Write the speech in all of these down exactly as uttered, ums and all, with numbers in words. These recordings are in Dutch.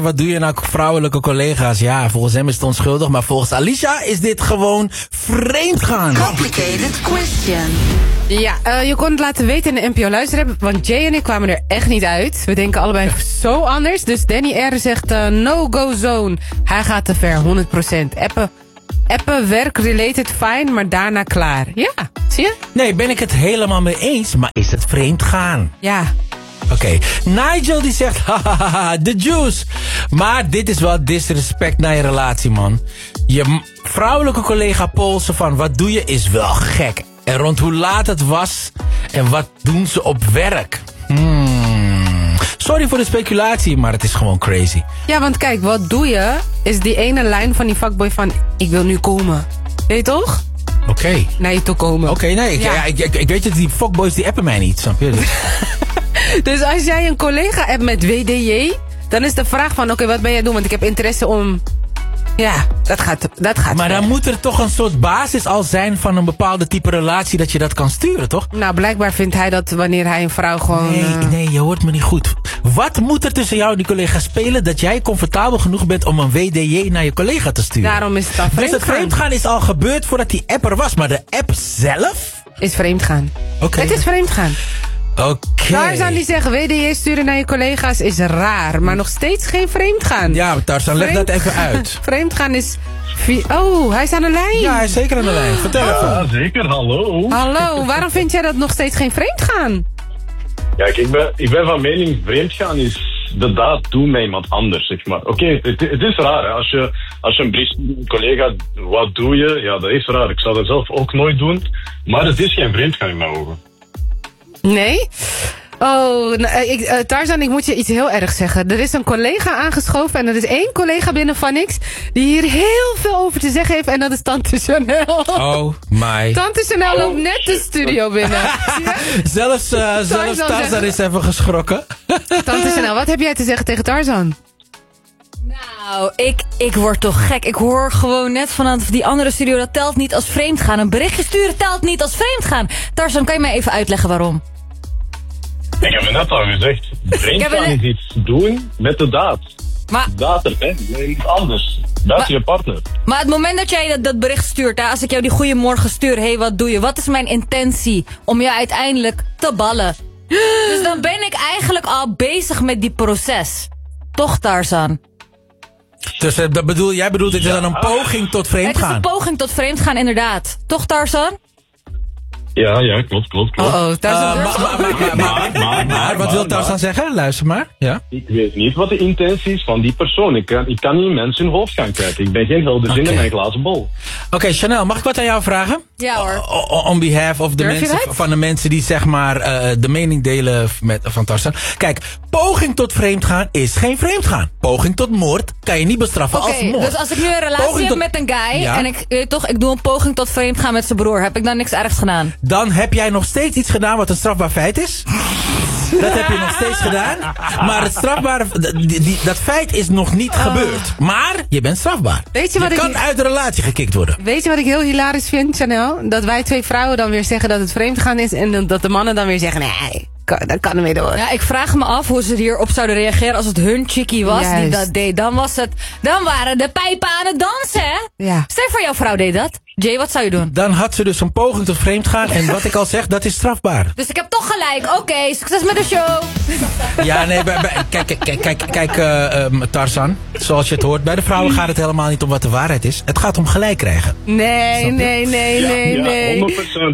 Wat doe je nou vrouwelijke collega's? Ja, volgens hem is het onschuldig, maar volgens Alicia is dit gewoon vreemdgaan. Complicated question. Ja, uh, je kon het laten weten in de N P O luisteren, want Jay en ik kwamen er echt niet uit. We denken allebei zo anders. Dus Danny R. zegt uh, no-go zone. Hij gaat te ver, honderd procent. Appen, appen werk-related fine, maar daarna klaar. Ja, zie je? Nee, ben ik het helemaal mee eens, maar is het vreemdgaan? Ja. Oké, okay. Nigel die zegt, hahaha, de juice. Maar dit is wel disrespect naar je relatie, man. Je m- vrouwelijke collega polsen van, wat doe je, is wel gek. En rond hoe laat het was en wat doen ze op werk. Hmm. Sorry voor de speculatie, maar het is gewoon crazy. Ja, want kijk, wat doe je, is die ene lijn van die fuckboy van, ik wil nu komen. Weet je toch? Oké. Okay. Naar je toe komen. Oké, okay, nee, ik, ja. ja, ik, ik, ik weet het, die fuckboys die appen mij niet, snap je? Dus. Dus als jij een collega hebt met W D J, dan is de vraag van, oké, okay, wat ben jij doen? Want ik heb interesse om... Ja, dat gaat, dat gaat Maar ver. dan moet er toch een soort basis al zijn van een bepaalde type relatie dat je dat kan sturen, toch? Nou, blijkbaar vindt hij dat wanneer hij een vrouw gewoon... Nee, uh... nee, je hoort me niet goed. Wat moet er tussen jou en die collega spelen dat jij comfortabel genoeg bent om een W D J naar je collega te sturen? Daarom is het al Dus vreemdgaan. het vreemdgaan is al gebeurd voordat die app er was, maar de app zelf? Is vreemdgaan. Oké. Okay. Het is vreemdgaan. Oké. Okay. Tarzan die zeggen, W D J sturen naar je collega's is raar, maar nog steeds geen vreemdgaan. Ja, Tarzan, leg dat even uit. Vreemdgaan is... Oh, hij is aan de lijn. Ja, hij is zeker aan de lijn. Vertel even. Ja, zeker. Hallo. Hallo, waarom vind jij dat nog steeds geen vreemdgaan? Kijk, ik ben, ik ben van mening, vreemdgaan is de daad doen met iemand anders, zeg maar. Oké, okay, het, het is raar, hè. Als je, als je een brief stuurt, een collega, wat doe je? Ja, dat is raar. Ik zou dat zelf ook nooit doen. Maar het is geen vreemdgaan in mijn ogen. Nee? Oh, nou, ik, uh, Tarzan, ik moet je iets heel ergs zeggen. Er is een collega aangeschoven en er is één collega binnen van niks die hier heel veel over te zeggen heeft en dat is Tante Chanel. Oh my. Tante Chanel loopt oh, net de studio binnen. zelfs uh, zelfs Tarzan is even geschrokken. Tante Chanel, wat heb jij te zeggen tegen Tarzan? Nou, ik, ik word toch gek. Ik hoor gewoon net vanaf die andere studio, dat telt niet als vreemdgaan. Een berichtje sturen telt niet als vreemdgaan. Tarzan, kan je mij even uitleggen waarom? Ik heb het net al gezegd. Vreemdgaan is iets doen met de daad. Maar, daad er, hè? Iets anders. Dat is je partner. Maar het moment dat jij dat, dat bericht stuurt, hè, als ik jou die goeiemorgen stuur, hé, hey, wat doe je? Wat is mijn intentie om je uiteindelijk te ballen? Dus dan ben ik eigenlijk al bezig met die proces. Toch, Tarzan? Dus uh, dat bedoel, jij bedoelt, dit is dan een poging tot vreemdgaan? Het is een poging tot vreemdgaan, inderdaad. Toch, Tarzan? Ja, ja, klopt, klopt, klopt. Oh, oh, Tarzan. Uh, maar, maar, maar, maar, maar, maar, wat wil Tarzan zeggen? Luister maar. Ja? Ik weet niet wat de intentie is van die persoon. Ik kan, ik kan niet in mensen hun hoofd gaan kijken. Ik ben geen helderzin okay. in mijn glazen bol. Oké, okay, Chanel, mag ik wat aan jou vragen? Ja hoor. O, on behalf of de mensen, van de mensen die zeg maar uh, de mening delen met, van Tarzan. Kijk, poging tot vreemdgaan is geen vreemdgaan. Poging tot moord kan je niet bestraffen okay, als moord. Dus als ik nu een relatie poging heb tot... met een guy ja? en ik, weet toch, ik doe een poging tot vreemdgaan met zijn broer. Heb ik dan niks ergs gedaan? Dan heb jij nog steeds iets gedaan wat een strafbaar feit is. Dat heb je nog steeds gedaan. Maar het strafbare, die, die, dat feit is nog niet oh. gebeurd. Maar je bent strafbaar. Weet je wat je ik kan uit de relatie gekikt worden. Weet je wat ik heel hilarisch vind, Chanel? Dat wij twee vrouwen dan weer zeggen dat het vreemdgaan is en dat de mannen dan weer zeggen, nee, dat kan er weer door. Ja, ik vraag me af hoe ze hierop zouden reageren als het hun chickie was Juist. die dat deed. Dan was het, dan waren de pijpen aan het dansen, hè? Ja. Stel voor jouw vrouw deed dat. Jay, wat zou je doen? Dan had ze dus een poging tot vreemdgaan en wat ik al zeg, dat is strafbaar. Dus ik heb toch gelijk. Oké, okay, succes met de show. Ja, nee, bij, bij, kijk, kijk, kijk, kijk uh, um, Tarzan, zoals je het hoort, bij de vrouwen gaat het helemaal niet om wat de waarheid is. Het gaat om gelijk krijgen. Nee, nee, nee, nee, ja, nee. Ja, honderd procent.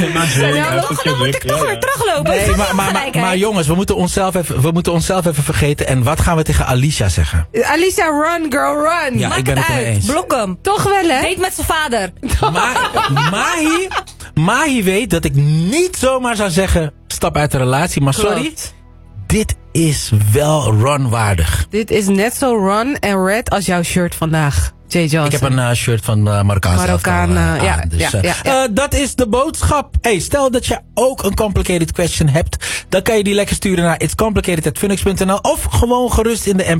Dan moet ik toch weer teruglopen. Nee, maar, maar, maar, maar jongens, we moeten, onszelf even, we moeten onszelf even vergeten. En wat gaan we tegen Alicia zeggen? Alicia, run girl, run. Ja, Maak ik ben het, het uit. mee eens. Blok hem. Toch wel, hè? Date met zijn vader. Maar Mahi, Mahi weet dat ik niet zomaar zou zeggen, stap uit de relatie. Maar sorry, Klopt. dit is wel run-waardig. Dit is net zo run en red als jouw shirt vandaag. Jay Johnson. Ik heb een uh, shirt van uh, Marokkaanse Marokkaan, uh, uh, ja, dus, ja, uh, ja, ja. Uh, dat is de boodschap. Hey, stel dat je ook een complicated question hebt, dan kan je die lekker sturen naar itscomplicated at funix punt n l of gewoon gerust in de